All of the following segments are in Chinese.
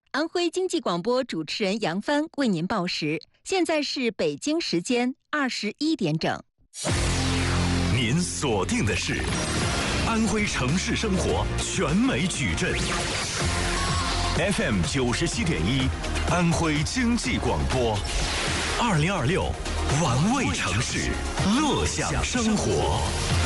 安徽经济广播主持人杨帆为您报时，现在是北京时间21点整。 您锁定的是安徽城市生活全美矩阵 FM 97.1，安徽经济广播，2026玩味城市，乐享生活。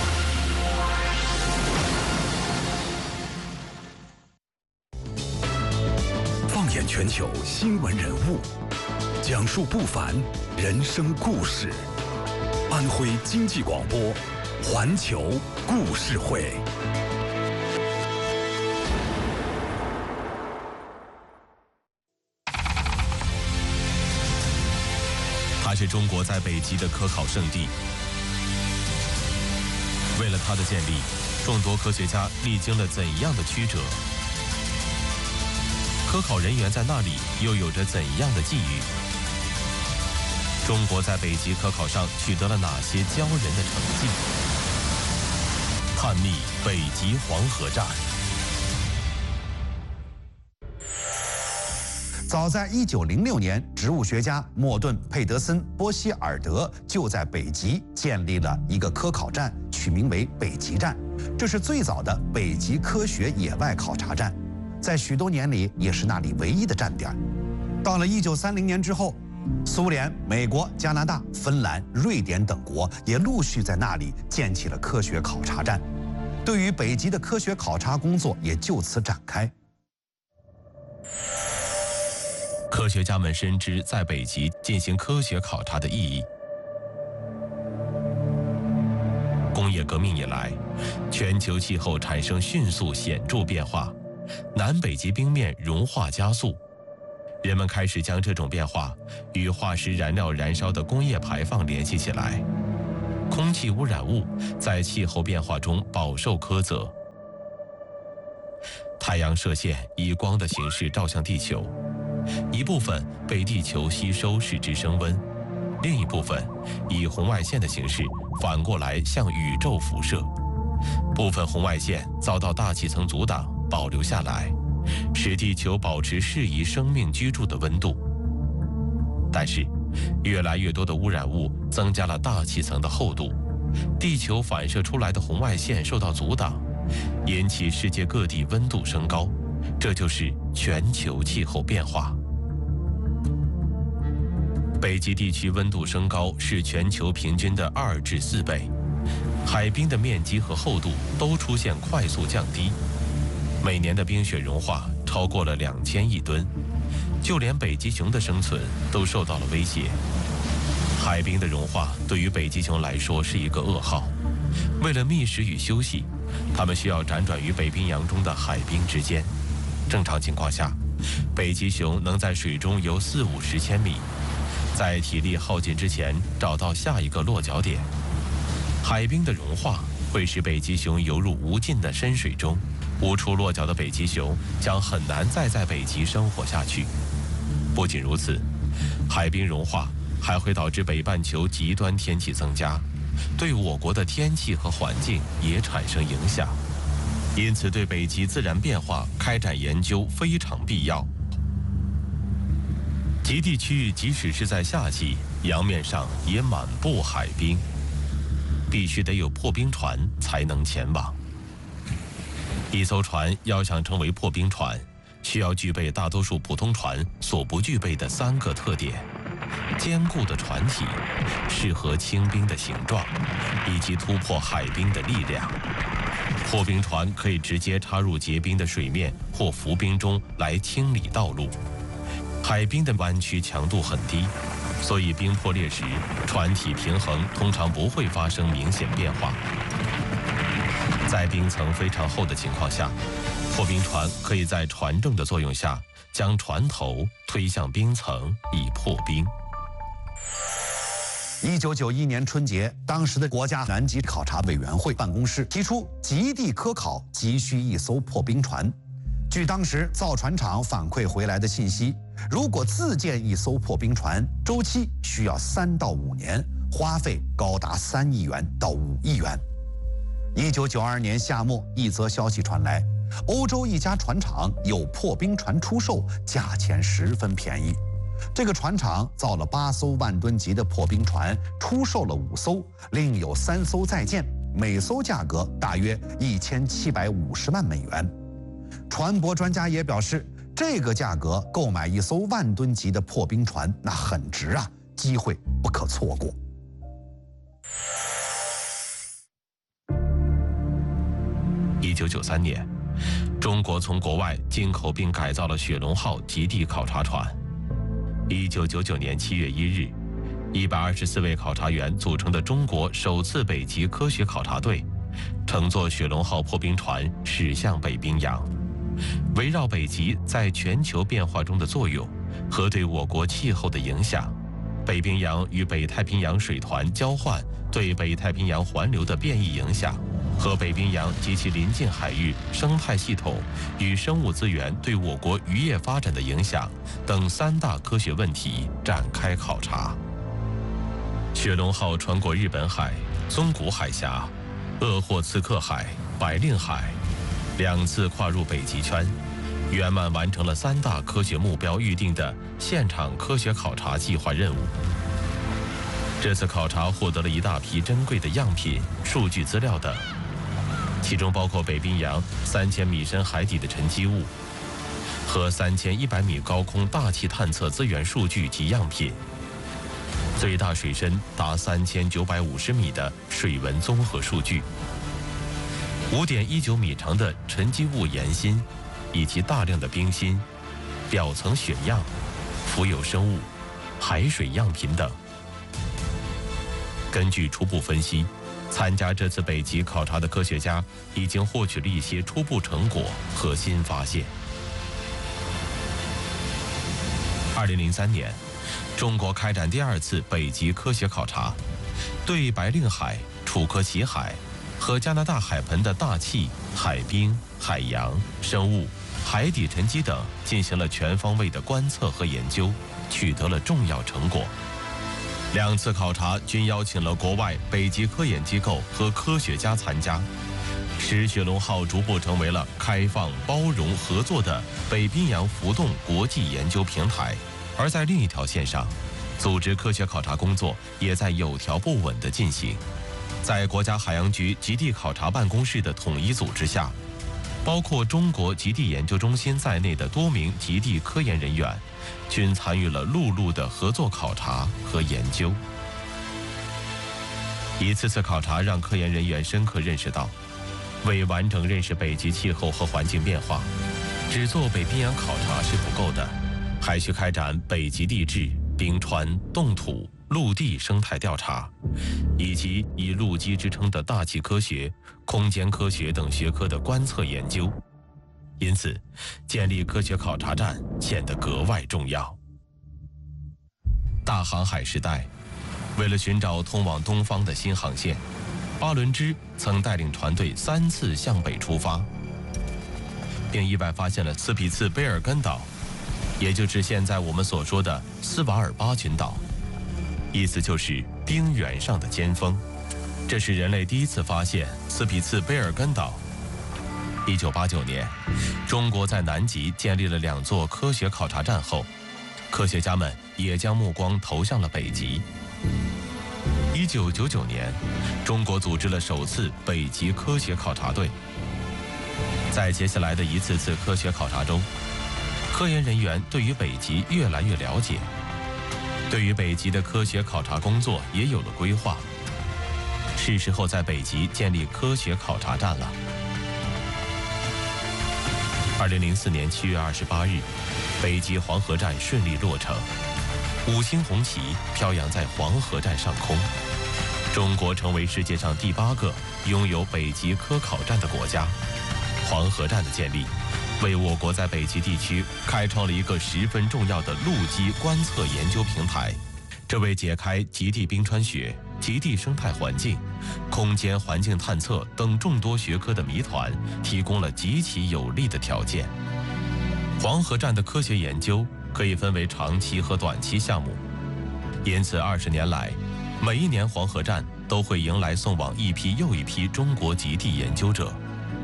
放眼全球新闻人物，讲述不凡人生故事。安徽经济广播环球故事会。它是中国在北极的科考圣地。为了它的建立，众多科学家历经了怎样的曲折？科考人员在那里又有着怎样的际遇？中国在北极科考上取得了哪些骄人的成绩？探秘北极黄河站。 早在1906年，植物学家莫顿·佩德森·波希尔德就在北极建立了一个科考站，取名为北极站。这是最早的北极科学野外考察站，在许多年里也是那里唯一的站点。到了1930年之后，苏联、美国、加拿大、芬兰、瑞典等国也陆续在那里建起了科学考察站，对于北极的科学考察工作也就此展开。 科学家们深知在北极进行科学考察的意义。工业革命以来，全球气候产生迅速显著变化，南北极冰面融化加速。人们开始将这种变化与化石燃料燃烧的工业排放联系起来。空气污染物在气候变化中饱受苛责。太阳射线以光的形式照向地球，一部分被地球吸收使之升温，另一部分以红外线的形式反过来向宇宙辐射。部分红外线遭到大气层阻挡，保留下来，使地球保持适宜生命居住的温度。但是，越来越多的污染物增加了大气层的厚度，地球反射出来的红外线受到阻挡，引起世界各地温度升高，这就是全球气候变化。北极地区温度升高是全球平均的2至4倍，海冰的面积和厚度都出现快速降低。每年的冰雪融化超过了2000亿吨，就连北极熊的生存都受到了威胁。海冰的融化对于北极熊来说是一个噩耗，为了觅食与休息，它们需要辗转于北冰洋中的海冰之间。正常情况下，北极熊能在水中游40-50千米，在体力耗尽之前找到下一个落脚点。海冰的融化会使北极熊游入无尽的深水中，无处落脚的北极熊将很难再在北极生活下去。不仅如此，海冰融化还会导致北半球极端天气增加，对我国的天气和环境也产生影响。因此，对北极自然变化开展研究非常必要。极地区域即使是在夏季，洋面上也满布海冰，必须得有破冰船才能前往。一艘船要想成为破冰船，需要具备大多数普通船所不具备的3个特点：坚固的船体、适合清冰的形状，以及突破海冰的力量。破冰船可以直接插入结冰的水面或浮冰中来清理道路。海冰的弯曲强度很低，所以冰破裂时，船体平衡通常不会发生明显变化。在冰层非常厚的情况下，破冰船可以在船正的作用下，将船头推向冰层以破冰。 1991年春节，当时的国家南极考察委员会办公室提出，极地科考急需一艘破冰船。据当时造船厂反馈回来的信息，如果自建一艘破冰船，周期需要3到5年，花费高达3亿元到5亿元。1992年夏末，一则消息传来， 欧洲一家船厂有破冰船出售，价钱十分便宜。这个船厂造了8艘万吨级的破冰船，出售了5艘，另有3艘在建，每艘价格大约1750万美元。船舶专家也表示，这个价格购买1艘万吨级的破冰船，那很值啊，机会不可错过。 1993年，中国从国外进口并改造了雪龙号极地考察船。1999年7月1日，124位考察员组成的中国首次北极科学考察队，乘坐雪龙号破冰船驶向北冰洋，围绕北极在全球变化中的作用和对我国气候的影响，北冰洋与北太平洋水团交换对北太平洋环流的变异影响，和北冰洋及其邻近海域生态系统与生物资源对我国渔业发展的影响等3大科学问题展开考察。雪龙号穿过日本海、宗谷海峡、鄂霍次克海、白令海，2次跨入北极圈，圆满完成了3大科学目标预定的现场科学考察计划任务。这次考察获得了一大批珍贵的样品、数据资料等，其中包括北冰洋3000米深海底的沉积物和3100米高空大气探测资源数据及样品，最大水深达3950米的水文综合数据，5.19米长的沉积物岩芯，以及大量的冰芯、表层雪样、浮游生物、海水样品等。根据初步分析，参加这次北极考察的科学家已经获取了一些初步成果和新发现。2003年，中国开展第2次北极科学考察，对白令海、楚科奇海和加拿大海盆的大气、海冰、海洋、生物、海底沉积等进行了全方位的观测和研究，取得了重要成果。2次考察均邀请了国外北极科研机构和科学家参加，使雪龙号逐步成为了开放、包容、合作的北冰洋浮动国际研究平台。而在另一条线上，组织科学考察工作也在有条不紊地进行。在国家海洋局极地考察办公室的统一组织下，包括中国极地研究中心在内的多名极地科研人员均参与了陆路的合作考察和研究。一次次考察让科研人员深刻认识到，为完整认识北极气候和环境变化，只做北冰洋考察是不够的，还需开展北极地质、冰川、冻土、陆地生态调查，以及以陆基支撑的大气科学、空间科学等学科的观测研究。因此，建立科学考察站显得格外重要。大航海时代，为了寻找通往东方的新航线，巴伦支曾带领船队3次向北出发，并意外发现了斯匹茨卑尔根岛，也就是现在我们所说的斯瓦尔巴群岛，意思就是冰原上的尖峰。这是人类第一次发现斯匹茨卑尔根岛。1989年，中国在南极建立了2座科学考察站后，科学家们也将目光投向了北极。1999年，中国组织了首次北极科学考察队。在接下来的一次次科学考察中，科研人员对于北极越来越了解，对于北极的科学考察工作也有了规划，是时候在北极建立科学考察站了。2004年7月28日，北极黄河站顺利落成，5星红旗飘扬在黄河站上空。中国成为世界上第8个拥有北极科考站的国家。黄河站的建立，为我国在北极地区开创了一个十分重要的陆基观测研究平台，这为解开极地冰川学、极地生态环境、空间环境探测等众多学科的谜团提供了极其有利的条件。黄河站的科学研究可以分为长期和短期项目，因此20年来，每一年黄河站都会迎来送往一批又一批中国极地研究者。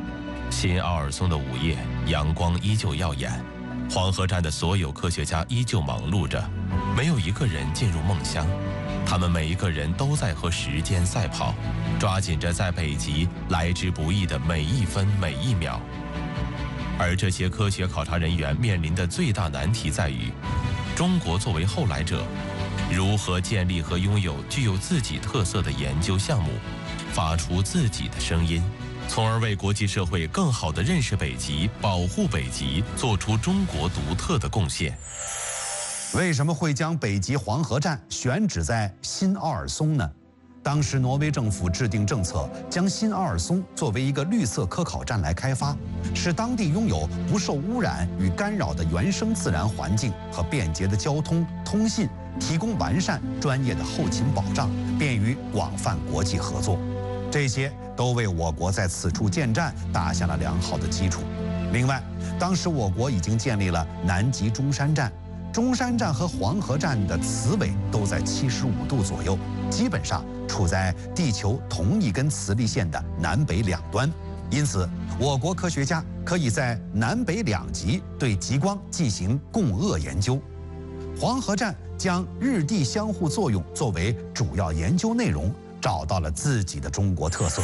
新奥尔松的午夜，阳光依旧耀眼，黄河站的所有科学家依旧忙碌着，没有一个人进入梦乡。他们每一个人都在和时间赛跑，抓紧着在北极来之不易的每一分每一秒。而这些科学考察人员面临的最大难题在于，中国作为后来者，如何建立和拥有具有自己特色的研究项目，发出自己的声音，从而为国际社会更好地认识北极、保护北极，做出中国独特的贡献。 为什么会将北极黄河站选址在新奥尔松呢？当时挪威政府制定政策，将新奥尔松作为一个绿色科考站来开发，使当地拥有不受污染与干扰的原生自然环境和便捷的交通、通信，提供完善专业的后勤保障，便于广泛国际合作。这些都为我国在此处建站打下了良好的基础。另外，当时我国已经建立了南极中山站。中山站和黄河站的磁纬都在75度左右，基本上处在地球同一根磁力线的南北两端，因此我国科学家可以在南北两极对极光进行共轭研究。黄河站将日地相互作用作为主要研究内容，找到了自己的中国特色。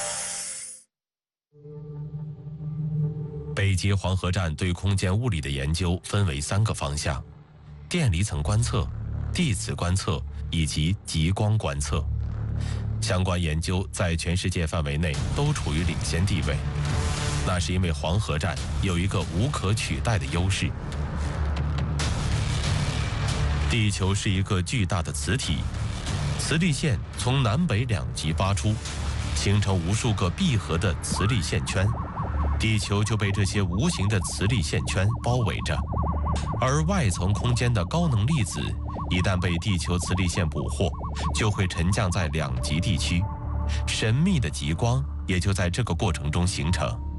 北极黄河站对空间物理的研究分为3个方向：电离层观测、地磁观测以及极光观测。相关研究在全世界范围内都处于领先地位，那是因为黄河站有一个无可取代的优势。地球是一个巨大的磁体，磁力线从南北两极发出，形成无数个闭合的磁力线圈，地球就被这些无形的磁力线圈包围着。而外层空间的高能粒子一旦被地球磁力线捕获，就会沉降在两极地区，神秘的极光也就在这个过程中形成。